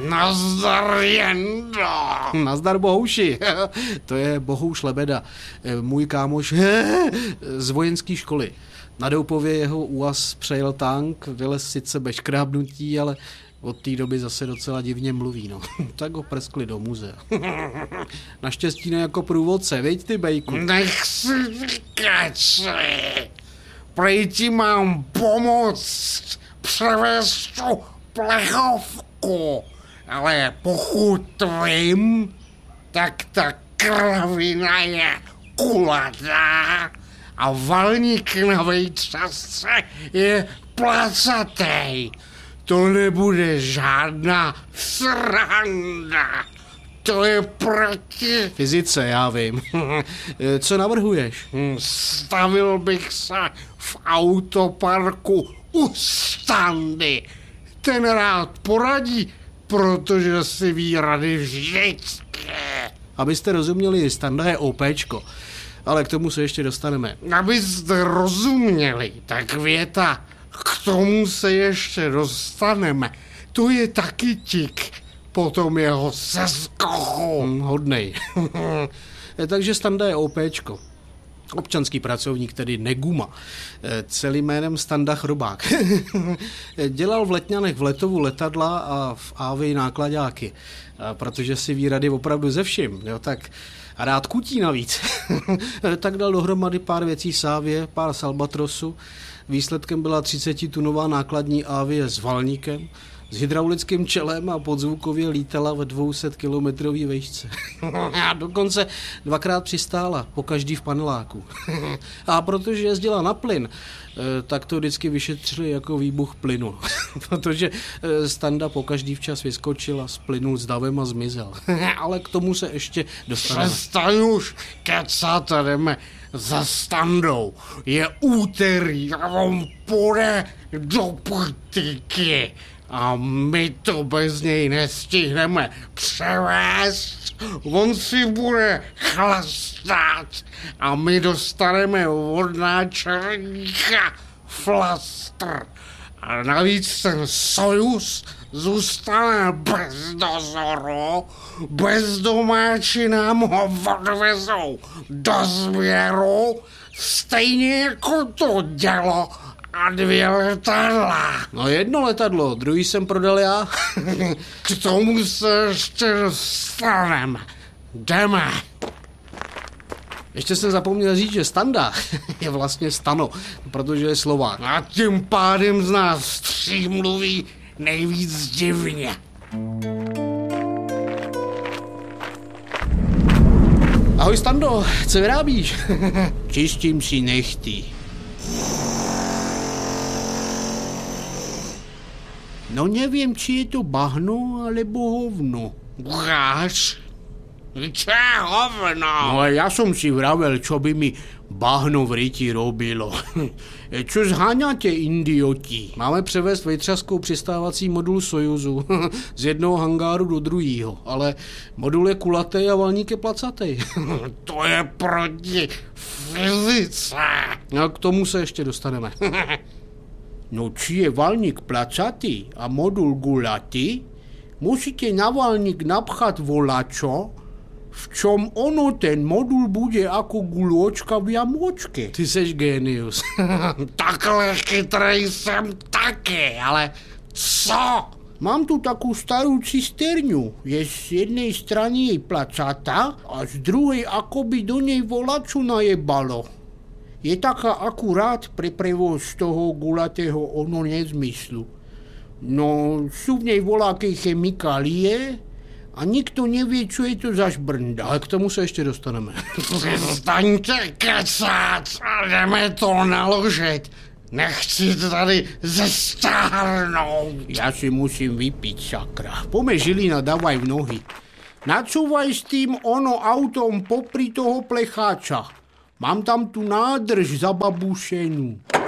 Nazdar, Jendo. Nazdar, Bohouši. To je Bohouš Lebeda, můj kámoš z vojenské školy. Na Doupově jeho úaz přejel tank, vylez sice bez škrábnutí, ale od té doby zase docela divně mluví, no. Tak ho prskli do muzea. Naštěstí ne jako průvodce, viď ty, bejku? Nech si vykačli. Prej ti mám pomoct převést tu plechovku. Ale pokud vím, tak ta kravina je kulatá a valník na vejčasce je placatej. To nebude žádná sranda. To je proti fyzice, já vím. Co navrhuješ? Stavil bych se v autoparku u Standy. Ten rád poradí, protože si ví rady vždycky. Abyste rozuměli, Standa je OPčko, ale k tomu se ještě dostaneme. Abyste rozuměli, tak věta, k tomu se ještě dostaneme. To je taky tik, potom jeho seskochu. Hodnej. Takže Standa je OPčko. Občanský pracovník, tedy Neguma. Celým jménem Standa Chrobák. Dělal v Letňanech v letovu letadla a v Ávii nákladáky. Protože si ví rady opravdu ze vším, jo, tak a rád kutí navíc. Tak dal dohromady pár věcí z Ávie, pár z Albatrosu. Výsledkem byla 30tunová nákladní Ávie s valníkem, s hydraulickým čelem a podzvukově lítala ve 200-kilometrový výšce. A dokonce 2krát přistála, pokaždý v paneláku. A protože jezdila na plyn, tak to vždycky vyšetřili jako výbuch plynu. Protože Standa pokaždý včas vyskočila, splynul s davem a zmizel. Ale k tomu se ještě dostaneme. Přestaň už kecat, jdeme za Standou. Je úterý a on půjde do politiky. A my to bez něj nestihneme převést. On si bude chlastat a my dostaneme od náčelníka flastr. A navíc ten Sojuz zůstane bez dozoru, bezdomáči nám ho odvezou do sběru, stejně jako to dělo a 2 letadla. No 1 letadlo, druhý jsem prodal já. K tomu se ještě dostaneme. Jdeme. Ještě jsem zapomněl říct, že Standa je vlastně Stano, protože je Slovák. A tím pádem z nás 3 mluví nejvíc divně. Ahoj Stando, co vyrábíš? Čistím si nechty. No nevím, či je to bahno, alebo hovno. Ukáž? Čo je hovno? No a ja som si vravel, čo by mi bahno v ryti robilo. Čo zháňate, idioti? Máme převést vejtřaskou přistávací modul Sojuzu z jednoho hangáru do druhého, ale modul je kulatý a valník je placatý. To je proti fyzice. No k tomu se ještě dostaneme. No či je valník placatý a modul gulatý, musíte na valník napchat volačo, v čom ono ten modul bude jako gulôčka v jamôčke. Ty seš génius. Takhle chytrej jsem taky, ale co? Mám tu takú starú cisterňu. Je z jednej strany jej placata a z druhej akoby do nej volaču najebalo. Je taká akurát pre prevoz toho gulatého ono nezmyslu. No, sú v nej voľaké chemikálie a nikto nevie, čo je to za šbrnda. Ale k tomu se ještě dostaneme. Přestaňte kecat a jdeme to naložit. Nechci tady zestárnout. Já si musím vypiť, sakra. Pome Žilina, davaj v nohy. Nacúvaj s tým ono autom popri toho plecháča. Mám tam tu nádrž zababušenú.